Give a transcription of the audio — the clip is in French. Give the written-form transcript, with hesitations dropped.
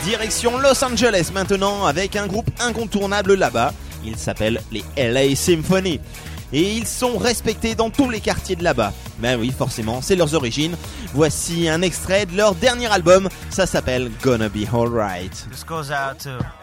Direction Los Angeles maintenant avec un groupe incontournable là-bas. Ils s'appellent les LA Symphony. Et ils sont respectés dans tous les quartiers de là-bas. Ben oui, forcément, c'est leurs origines. Voici un extrait de leur dernier album. Ça s'appelle Gonna Be Alright. This goes out to